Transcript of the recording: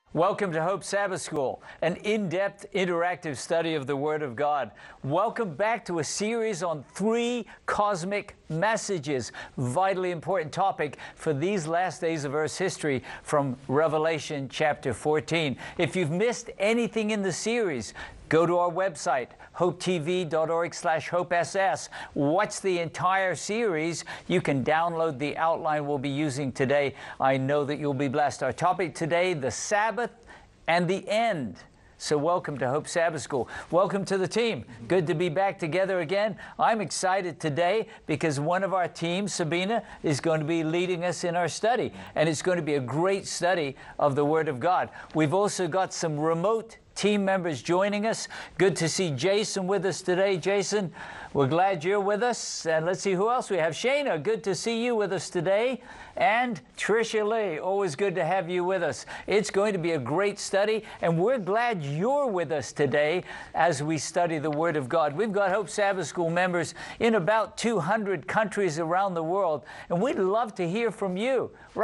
Welcome to Hope Sabbath School, an in-depth interactive study of the Word of God. Welcome back to a series on 3 cosmic messages, vitally important topic for these last days of Earth's history from Revelation chapter 14. If you've missed anything in the series, go to our website, hopetv.org/hopess. Watch the entire series. You can download the outline we'll be using today. I know that you'll be blessed. Our topic today, the Sabbath and the end. So welcome to Hope Sabbath School. Welcome to the team. Good to be back together again. I'm excited today because one of our team, Sabina, is going to be leading us in our study. And it's going to be a great study of the Word of God. We've also got some remote team members joining us. Good to see Jason with us today. Jason, we're glad you're with us. And let's see who else we have. Shayna, good to see you with us today. And Tricia Lee, always good to have you with us. It's going to be a great study, and we're glad you're with us today as we study the Word of God. We've got Hope Sabbath School members in about 200 countries around the world, and we'd love to hear from you.